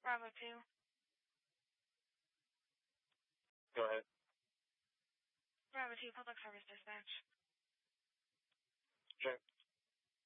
Bravo 2. Go ahead. Bravo 2, Public Service Dispatch. Check.